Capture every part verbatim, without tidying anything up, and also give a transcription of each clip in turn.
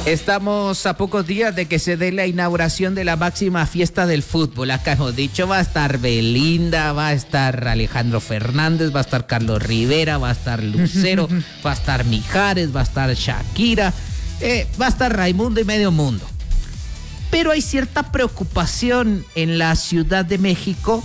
Estamos a pocos días de que se dé la inauguración de la máxima fiesta del fútbol. Acá hemos dicho, va a estar Belinda, va a estar Alejandro Fernández, va a estar Carlos Rivera, va a estar Lucero, va a estar Mijares, va a estar Shakira, eh, va a estar Raimundo y medio mundo. Pero hay cierta preocupación en la Ciudad de México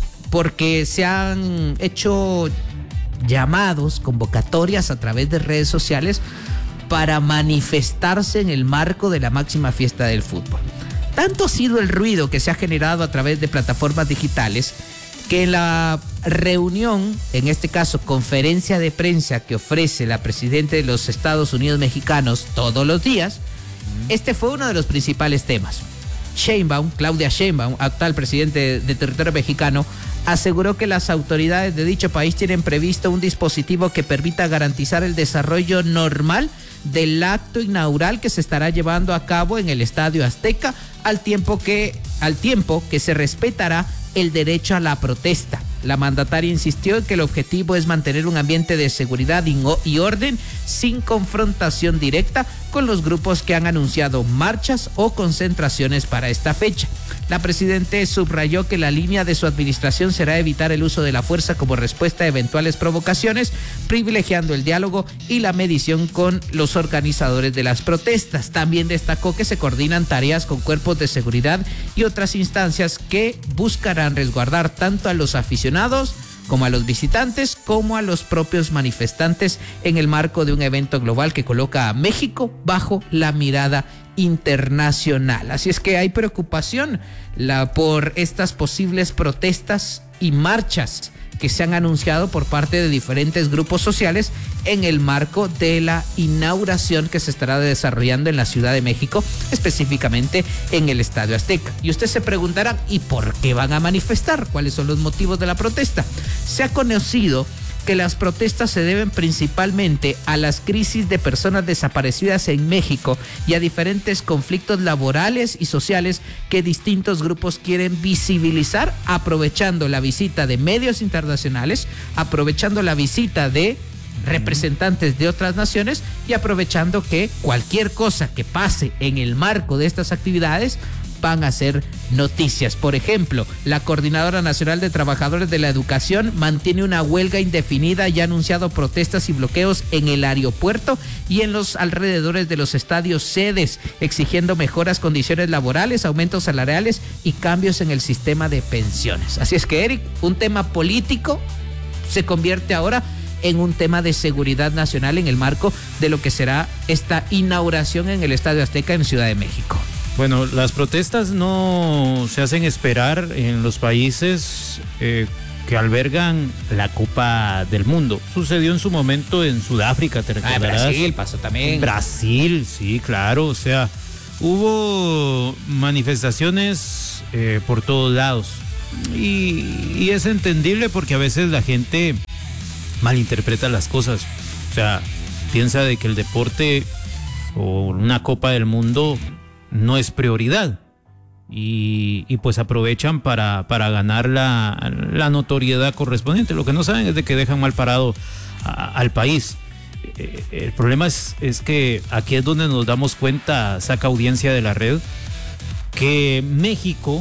porque se han hecho llamados, convocatorias a través de redes sociales para manifestarse en el marco de la máxima fiesta del fútbol. Tanto ha sido el ruido que se ha generado a través de plataformas digitales que en la reunión, en este caso conferencia de prensa que ofrece la presidenta de los Estados Unidos mexicanos todos los días, este fue uno de los principales temas. Sheinbaum, Claudia Sheinbaum, actual presidente de territorio mexicano, aseguró que las autoridades de dicho país tienen previsto un dispositivo que permita garantizar el desarrollo normal del acto inaugural que se estará llevando a cabo en el Estadio Azteca, al tiempo que, al tiempo que se respetará el derecho a la protesta. La mandataria insistió en que el objetivo es mantener un ambiente de seguridad y orden sin confrontación directa con los grupos que han anunciado marchas o concentraciones para esta fecha. La presidenta subrayó que la línea de su administración será evitar el uso de la fuerza como respuesta a eventuales provocaciones, privilegiando el diálogo y la mediación con los organizadores de las protestas. También destacó que se coordinan tareas con cuerpos de seguridad y otras instancias que buscarán resguardar tanto a los aficionados como a los visitantes, como a los propios manifestantes en el marco de un evento global que coloca a México bajo la mirada internacional. Así es que hay preocupación la, por estas posibles protestas y marchas que se han anunciado por parte de diferentes grupos sociales en el marco de la inauguración que se estará desarrollando en la Ciudad de México, específicamente en el Estadio Azteca. Y usted se preguntará, ¿y por qué van a manifestar? ¿Cuáles son los motivos de la protesta? Se ha conocido que las protestas se deben principalmente a las crisis de personas desaparecidas en México y a diferentes conflictos laborales y sociales que distintos grupos quieren visibilizar, aprovechando la visita de medios internacionales, aprovechando la visita de representantes de otras naciones y aprovechando que cualquier cosa que pase en el marco de estas actividades van a ser noticias. Por ejemplo, la Coordinadora Nacional de Trabajadores de la Educación mantiene una huelga indefinida y ha anunciado protestas y bloqueos en el aeropuerto y en los alrededores de los estadios sedes, exigiendo mejoras condiciones laborales, aumentos salariales y cambios en el sistema de pensiones. Así es que, Eric, un tema político se convierte ahora en un tema de seguridad nacional en el marco de lo que será esta inauguración en el Estadio Azteca en Ciudad de México. Bueno, las protestas no se hacen esperar en los países eh, que albergan la Copa del Mundo. Sucedió en su momento en Sudáfrica, ¿te recordarás? Ah, Brasil pasó también. Brasil, sí, claro. O sea, hubo manifestaciones eh, por todos lados. Y, y es entendible porque a veces la gente malinterpreta las cosas. O sea, piensa de que el deporte o una Copa del Mundo no es prioridad y, y pues aprovechan para, para ganar la, la notoriedad correspondiente. Lo que no saben es de que dejan mal parado a, al país. Eh, el problema es, es que aquí es donde nos damos cuenta, saca audiencia de la red, que México,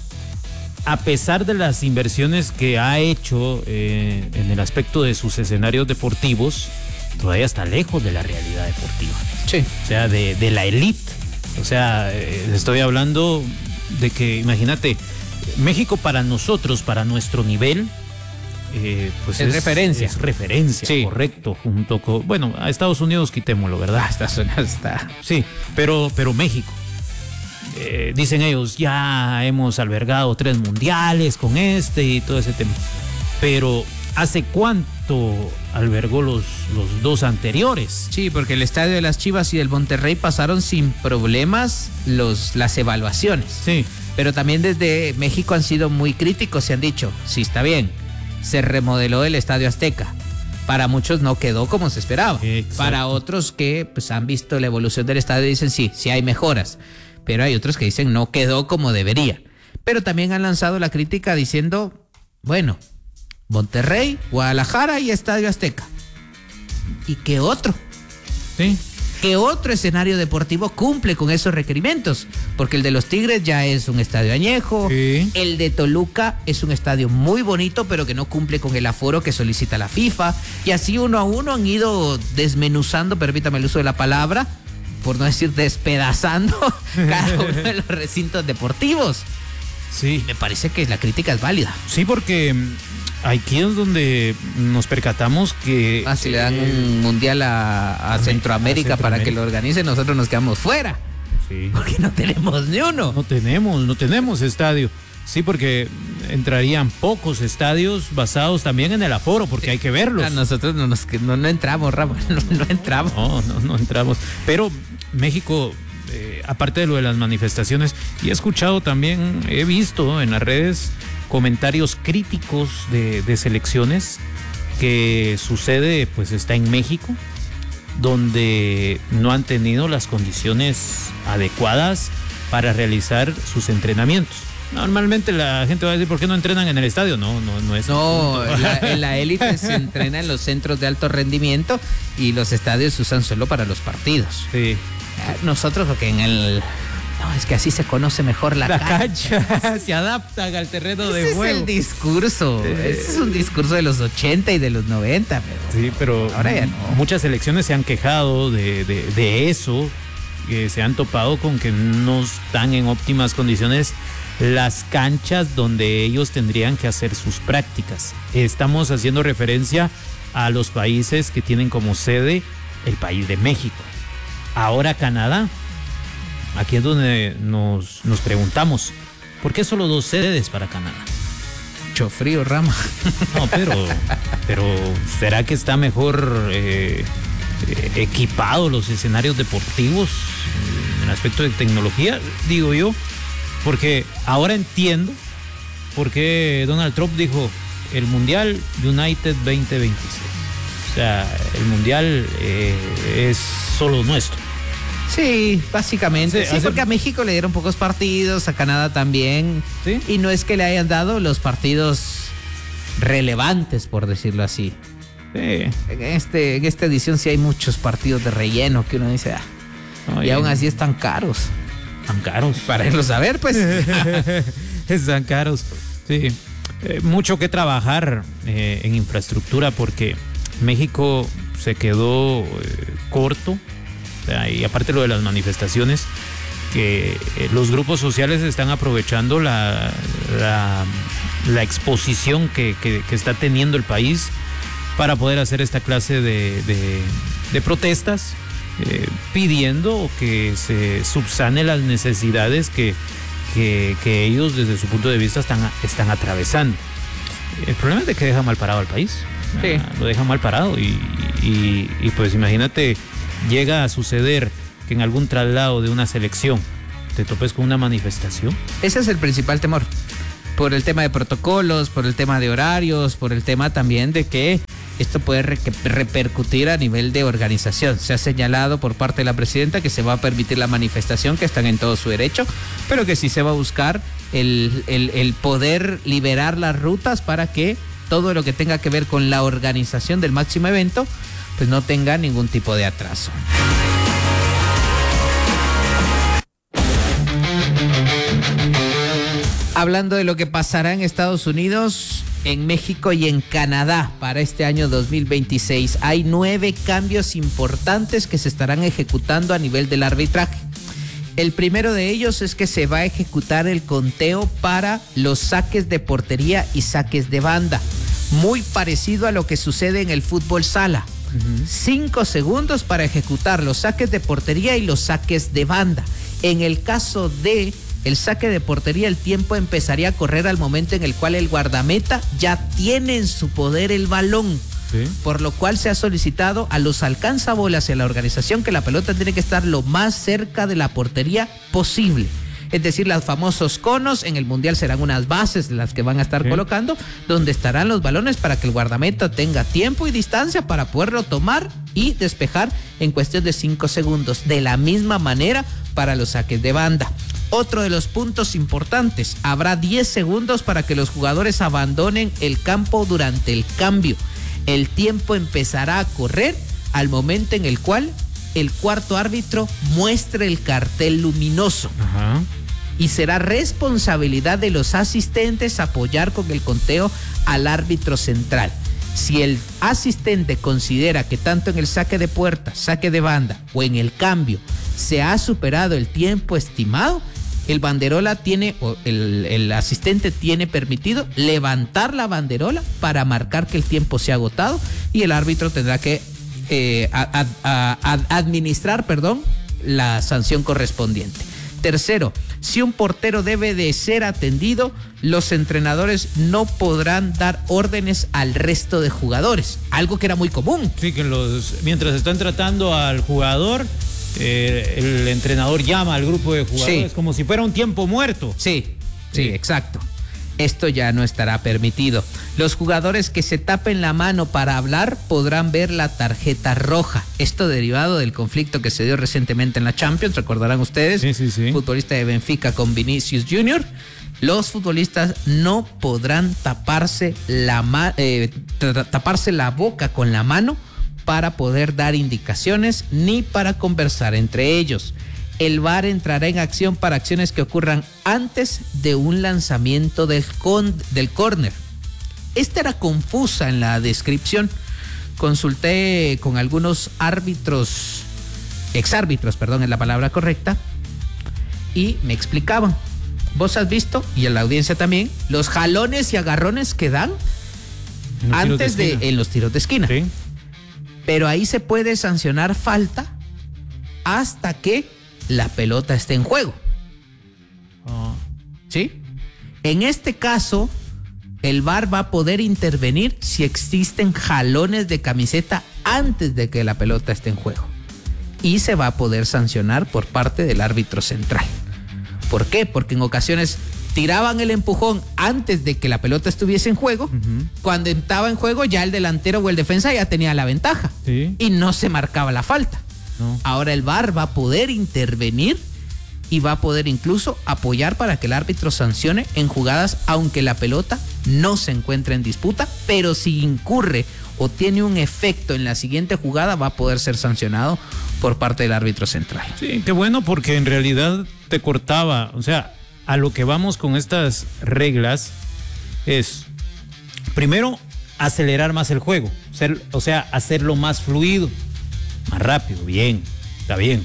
a pesar de las inversiones que ha hecho eh, en el aspecto de sus escenarios deportivos, todavía está lejos de la realidad deportiva. Sí. O sea, de, de la élite. O sea, eh, estoy hablando de que, imagínate, México para nosotros, para nuestro nivel, eh, pues es, es referencia. Es referencia, sí. Correcto, junto con, bueno, a Estados Unidos quitémoslo, ¿verdad? Ah, Estados Unidos está. Sí, pero, pero México, eh, dicen ellos, ya hemos albergado tres mundiales con este y todo ese tema, pero ¿hace cuánto albergó los, los dos anteriores? Sí, porque el estadio de las Chivas y del Monterrey pasaron sin problemas los, las evaluaciones. Sí. Pero también desde México han sido muy críticos, se han dicho, sí, está bien, se remodeló el Estadio Azteca. Para muchos no quedó como se esperaba. Exacto. Para otros que pues, han visto la evolución del estadio dicen sí, sí hay mejoras. Pero hay otros que dicen no quedó como debería. Pero también han lanzado la crítica diciendo, bueno, Monterrey, Guadalajara y Estadio Azteca. ¿Y qué otro? Sí. ¿Qué otro escenario deportivo cumple con esos requerimientos? Porque el de los Tigres ya es un estadio añejo, sí. El de Toluca es un estadio muy bonito, pero que no cumple con el aforo que solicita la FIFA, y así uno a uno han ido desmenuzando, permítame el uso de la palabra, por no decir despedazando cada uno de los recintos deportivos. Sí. Me parece que la crítica es válida. Sí, porque aquí es donde nos percatamos que... Ah, si le dan eh, un mundial a, a, Centroamérica, a Centroamérica para que lo organice, nosotros nos quedamos fuera. Sí. Porque no tenemos ni uno. No tenemos, no tenemos estadio. Sí, porque entrarían pocos estadios basados también en el aforo, porque hay que verlos. A nosotros no, nos, no, no entramos, Ramón, no, no entramos. No, no, no entramos. Pero México... Eh, aparte de lo de las manifestaciones, y he escuchado también, he visto en las redes comentarios críticos de, de selecciones que sucede, pues está en México, donde no han tenido las condiciones adecuadas para realizar sus entrenamientos. Normalmente la gente va a decir, ¿por qué no entrenan en el estadio? No, no, no es. No, la, en la élite se entrena en los centros de alto rendimiento y los estadios se usan solo para los partidos. Sí. Nosotros, porque en el... No, es que así se conoce mejor la, la cancha. cancha. Se adaptan al terreno de Ese juego. Es el discurso. Eh, Ese es un discurso de los ochenta y de los noventa. Pero sí, pero ahora ya no. Muchas selecciones se han quejado de, de, de eso, que se han topado con que no están en óptimas condiciones las canchas donde ellos tendrían que hacer sus prácticas. Estamos haciendo referencia a los países que tienen como sede el país de México. Ahora Canadá, aquí es donde nos, nos preguntamos, ¿por qué solo dos sedes para Canadá? Mucho frío, Rama. No, pero, pero ¿será que está mejor eh, equipado los escenarios deportivos en el aspecto de tecnología? Digo yo, porque ahora entiendo por qué Donald Trump dijo el Mundial United veinte veintiséis. O sea, el Mundial eh, es solo nuestro. Sí, básicamente. Sí, sí, hace... porque a México le dieron pocos partidos, a Canadá también. ¿Sí? Y no es que le hayan dado los partidos relevantes, por decirlo así. Sí. En, este, en esta edición sí hay muchos partidos de relleno que uno dice, ah, y aún así están caros. Tan caros. Para irlos a ver, pues. Están caros. Sí. Eh, mucho que trabajar eh, en infraestructura porque México se quedó eh, corto. O sea, y aparte lo de las manifestaciones, que eh, los grupos sociales están aprovechando la, la, la exposición que, que, que está teniendo el país para poder hacer esta clase de, de, de protestas, eh, pidiendo que se subsane las necesidades que, que, que ellos desde su punto de vista están, están atravesando. El problema es de que deja mal parado al país. Sí. Ah, lo deja mal parado y, y, y pues imagínate, llega a suceder que en algún traslado de una selección te topes con una manifestación. Ese es el principal temor, por el tema de protocolos, por el tema de horarios, por el tema también de que esto puede re- repercutir a nivel de organización. Se ha señalado por parte de la presidenta que se va a permitir la manifestación, que están en todo su derecho, pero que sí se va a buscar el, el, el poder liberar las rutas para que todo lo que tenga que ver con la organización del máximo evento pues no tenga ningún tipo de atraso. Hablando de lo que pasará en Estados Unidos, en México y en Canadá para este año dos mil veintiséis, hay nueve cambios importantes que se estarán ejecutando a nivel del arbitraje. El primero de ellos es que se va a ejecutar el conteo para los saques de portería y saques de banda, muy parecido a lo que sucede en el fútbol sala. Uh-huh. Cinco segundos para ejecutar los saques de portería y los saques de banda. En el caso de el saque de portería, el tiempo empezaría a correr al momento en el cual el guardameta ya tiene en su poder el balón. ¿Sí? Por lo cual se ha solicitado a los alcanzabolas y a la organización que la pelota tiene que estar lo más cerca de la portería posible. Es decir, los famosos conos en el Mundial serán unas bases de las que van a estar ¿Sí? colocando, donde estarán los balones para que el guardameta tenga tiempo y distancia para poderlo tomar y despejar en cuestión de cinco segundos. De la misma manera para los saques de banda. Otro de los puntos importantes, habrá diez segundos para que los jugadores abandonen el campo durante el cambio. El tiempo empezará a correr al momento en el cual el cuarto árbitro muestre el cartel luminoso. Ajá. Y será responsabilidad de los asistentes apoyar con el conteo al árbitro central. Si el asistente considera que tanto en el saque de puerta, saque de banda o en el cambio se ha superado el tiempo estimado, el banderola tiene, o el, el asistente tiene permitido levantar la banderola para marcar que el tiempo se ha agotado y el árbitro tendrá que eh, a, a, a, administrar, perdón, la sanción correspondiente. Tercero, si un portero debe de ser atendido, los entrenadores no podrán dar órdenes al resto de jugadores, algo que era muy común. Sí, que los mientras están tratando al jugador, eh, el entrenador llama al grupo de jugadores, sí, como si fuera un tiempo muerto. Sí, sí, sí, exacto. Esto ya no estará permitido. Los jugadores que se tapen la mano para hablar podrán ver la tarjeta roja. Esto derivado del conflicto que se dio recientemente en la Champions, recordarán ustedes, sí, sí, sí. Futbolista de Benfica con Vinicius junior Los futbolistas no podrán taparse la, ma- eh, taparse la boca con la mano para poder dar indicaciones ni para conversar entre ellos. El V A R entrará en acción para acciones que ocurran antes de un lanzamiento del, con, del córner. Esta era confusa en la descripción. Consulté con algunos árbitros, exárbitros, perdón, es la palabra correcta, y me explicaban. Vos has visto, y en la audiencia también, los jalones y agarrones que dan antes de, de en los tiros de esquina. Sí. Pero ahí se puede sancionar falta hasta que la pelota esté en juego. Oh. ¿Sí? En este caso, el V A R va a poder intervenir si existen jalones de camiseta antes de que la pelota esté en juego. Y se va a poder sancionar por parte del árbitro central. ¿Por qué? Porque en ocasiones tiraban el empujón antes de que la pelota estuviese en juego. Uh-huh. Cuando estaba en juego ya el delantero o el defensa ya tenía la ventaja. Sí. Y no se marcaba la falta. No. Ahora el V A R va a poder intervenir y va a poder incluso apoyar para que el árbitro sancione en jugadas aunque la pelota no se encuentre en disputa, pero si incurre o tiene un efecto en la siguiente jugada va a poder ser sancionado por parte del árbitro central. Sí, qué bueno, porque en realidad te cortaba, o sea, a lo que vamos con estas reglas es, primero, acelerar más el juego, ser, o sea, hacerlo más fluido, más rápido, bien, está bien.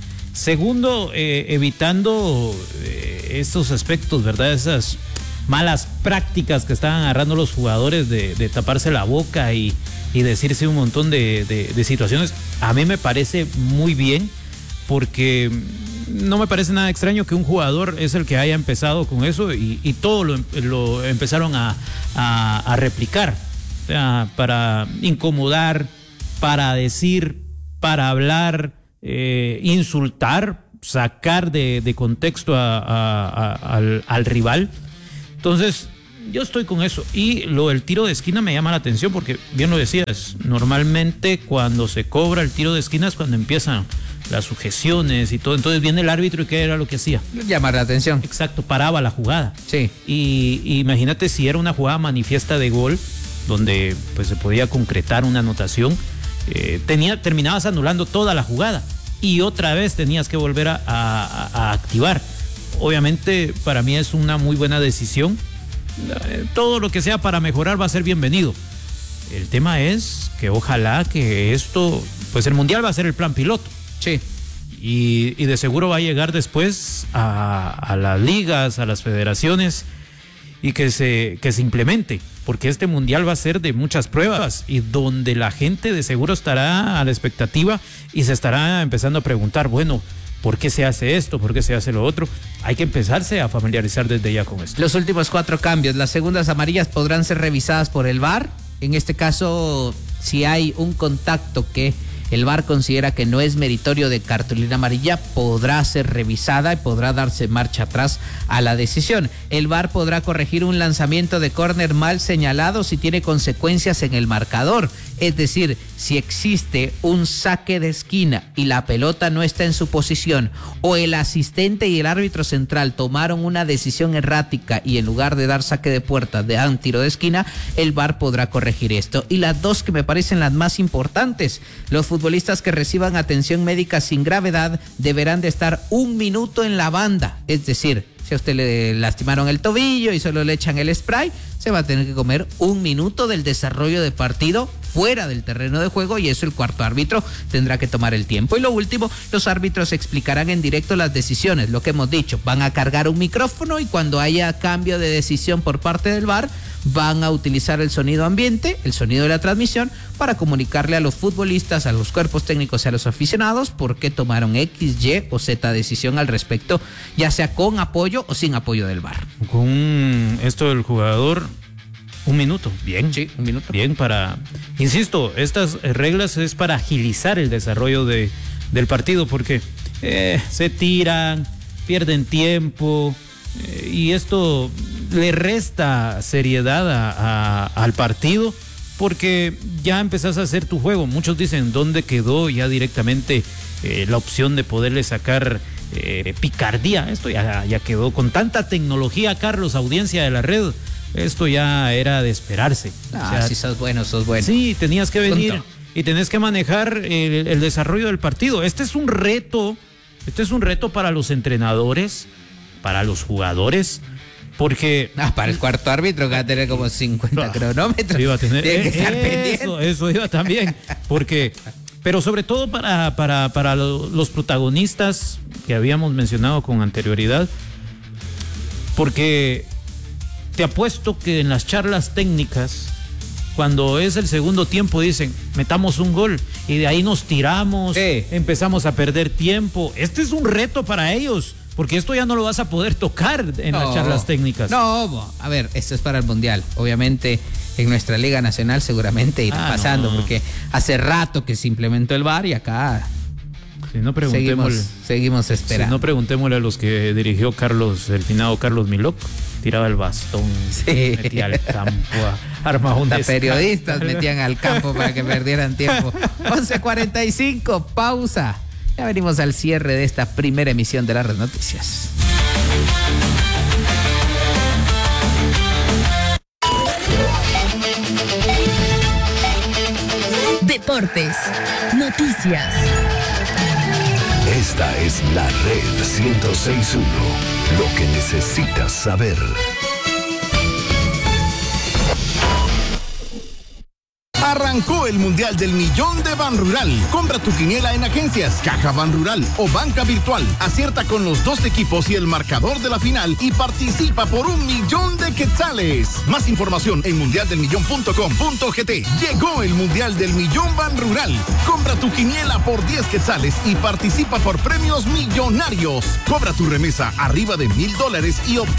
Segundo, eh, evitando eh, estos aspectos, ¿verdad? Esas malas prácticas que estaban agarrando los jugadores de, de taparse la boca y, y decirse un montón de, de, de situaciones. A mí me parece muy bien, porque no me parece nada extraño que un jugador es el que haya empezado con eso y, y todo lo, lo empezaron a, a, a replicar, o sea, para incomodar, para decir, para hablar, eh, insultar, sacar de, de contexto a, a, a, al, al rival. Entonces, yo estoy con eso. Y lo del tiro de esquina me llama la atención porque, bien lo decías, normalmente cuando se cobra el tiro de esquina es cuando empiezan las sujeciones y todo. Entonces viene el árbitro y ¿qué era lo que hacía? Llamar la atención. Exacto, paraba la jugada. Sí. Y, y imagínate si era una jugada manifiesta de gol, donde pues se podía concretar una anotación. Eh, tenía, terminabas anulando toda la jugada y otra vez tenías que volver a, a, a activar. Obviamente para mí es una muy buena decisión. Eh, todo lo que sea para mejorar va a ser bienvenido. El tema es que ojalá que esto, pues el mundial va a ser el plan piloto. Sí. Y, y de seguro va a llegar después a, a las ligas, a las federaciones, y que se, que se implemente, porque este mundial va a ser de muchas pruebas y donde la gente de seguro estará a la expectativa y se estará empezando a preguntar, bueno, ¿por qué se hace esto? ¿Por qué se hace lo otro? Hay que empezarse a familiarizar desde ya con esto. Los últimos cuatro cambios, las segundas amarillas podrán ser revisadas por el V A R. En este caso, si hay un contacto que el V A R considera que no es meritorio de cartulina amarilla, podrá ser revisada y podrá darse marcha atrás a la decisión. El V A R podrá corregir un lanzamiento de córner mal señalado si tiene consecuencias en el marcador. Es decir, si existe un saque de esquina y la pelota no está en su posición, o el asistente y el árbitro central tomaron una decisión errática y en lugar de dar saque de puerta dan tiro de esquina, el V A R podrá corregir esto. Y las dos que me parecen las más importantes, los futbolistas que reciban atención médica sin gravedad deberán de estar un minuto en la banda, es decir, si a usted le lastimaron el tobillo y solo le echan el spray, se va a tener que comer un minuto del desarrollo de partido fuera del terreno de juego, y eso el cuarto árbitro tendrá que tomar el tiempo. Y lo último, los árbitros explicarán en directo las decisiones, lo que hemos dicho, van a cargar un micrófono y cuando haya cambio de decisión por parte del V A R, van a utilizar el sonido ambiente, el sonido de la transmisión, para comunicarle a los futbolistas, a los cuerpos técnicos y a los aficionados por qué tomaron X, Y o Z decisión al respecto, ya sea con apoyo o sin apoyo del V A R. Con esto del jugador, un minuto, bien. Sí, un minuto. Bien para, insisto, estas reglas es para agilizar el desarrollo de, del partido, porque eh, se tiran, pierden tiempo, eh, y esto le resta seriedad a, a, al partido, porque ya empezás a hacer tu juego. Muchos dicen, ¿dónde quedó ya directamente eh, la opción de poderle sacar eh, picardía? Esto ya, ya quedó con tanta tecnología, Carlos, audiencia de la red. Esto ya era de esperarse. Ah, o sea, si sos bueno, sos bueno. Sí, tenías que venir Punto. Y tenés que manejar el, el desarrollo del partido. Este es un reto, este es un reto para los entrenadores, para los jugadores, porque... Ah, para el cuarto árbitro que va a tener como cincuenta cronómetros. Iba a tener, Tiene que eh, estar eso, pendiente. eso iba también, porque... Pero sobre todo para, para, para los protagonistas que habíamos mencionado con anterioridad, porque... Te apuesto que en las charlas técnicas, cuando es el segundo tiempo, dicen, metamos un gol, y de ahí nos tiramos, sí. empezamos a perder tiempo. Este es un reto para ellos, porque esto ya no lo vas a poder tocar en no, las charlas técnicas. No, a ver, esto es para el Mundial. Obviamente, en nuestra Liga Nacional seguramente irá ah, pasando, no. porque hace rato que se implementó el V A R y acá... Si no preguntémosle, seguimos, seguimos esperando. Si no preguntémosle a los que dirigió Carlos, el finado Carlos Milok, tiraba el bastón, sí. metía al campo, armaba un Hasta periodistas metían al campo para que perdieran tiempo. once cuarenta y cinco, pausa. Ya venimos al cierre de esta primera emisión de las Red Noticias. Deportes, noticias. Esta es la Red ciento seis punto uno, lo que necesitas saber. Arrancó el Mundial del Millón de Banrural. Compra tu quiniela en agencias, Caja Banrural o banca virtual. Acierta con los dos equipos y el marcador de la final y participa por un millón de quetzales. Más información en mundial del millón punto com punto gt. Llegó el Mundial del Millón Banrural. Compra tu quiniela por diez quetzales y participa por premios millonarios. Cobra tu remesa arriba de mil dólares y obtén